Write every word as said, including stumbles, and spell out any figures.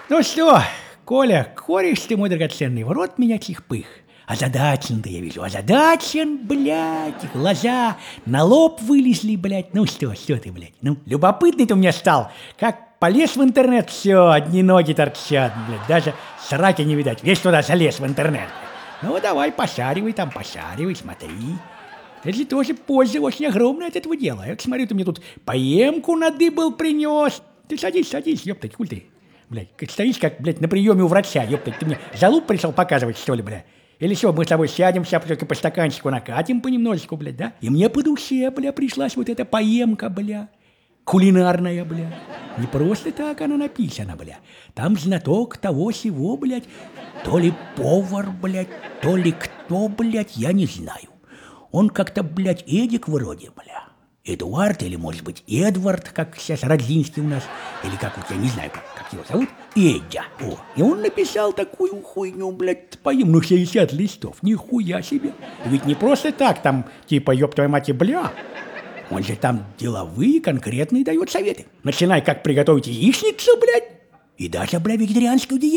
Ну что, Коля, кореш ты мой драгоценный, в рот меня чих-пых. Озадачен ты, я вижу, озадачен, блядь, глаза на лоб вылезли, блядь. Ну что, что ты, блядь, ну, любопытный ты у меня стал. Как полез в интернет, все, одни ноги торчат, блядь, даже сраки не видать. Весь туда залез в интернет. Ну, давай, пошаривай там, пошаривай, смотри. Это же тоже польза очень огромная от этого дела. Я смотрю, ты мне тут поемку надыбал, принес. Ты садись, садись, ёптать, хуй ты. Блядь, как стоишь, как, блядь, на приеме у врача, ёптать. Ты мне залуп пришел показывать, что ли, блядь? Или что, мы с тобой сядем, сейчас только по стаканчику накатим понемножечку, блядь, да? И мне по душе, бля, пришлась вот эта поемка, бля, кулинарная, бля. Не просто так она написана, бля. Там знаток того-сего, блядь. То ли повар, блядь, то ли кто, блядь, я не знаю. Он как-то, блядь, Эдик вроде, бля. Эдуард или, может быть, Эдвард, как сейчас Родзинский у нас. Или как вот, я не знаю, как, как его зовут. Эдя. О, и он написал такую хуйню, блядь, поем, ну, шестьдесят листов. Нихуя себе. Ведь не просто так там, типа, ёб твою мать и бля. Он же там деловые, конкретные дает советы. Начиная, как приготовить яичницу, блядь, и даже, бля, вегетарианскую диету.